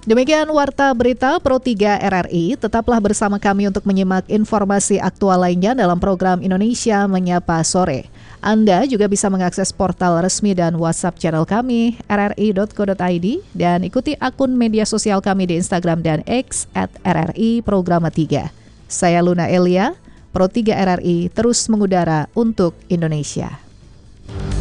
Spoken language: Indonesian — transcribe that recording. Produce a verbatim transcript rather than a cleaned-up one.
Demikian Warta Berita Pro tiga R R I. Tetaplah bersama kami untuk menyimak informasi aktual lainnya dalam program Indonesia Menyapa Sore. Anda juga bisa mengakses portal resmi dan WhatsApp channel kami r r i dot co dot i d dan ikuti akun media sosial kami di Instagram dan X at r r i programa tiga. Saya Luna Elia, Pro tiga R R I terus mengudara untuk Indonesia.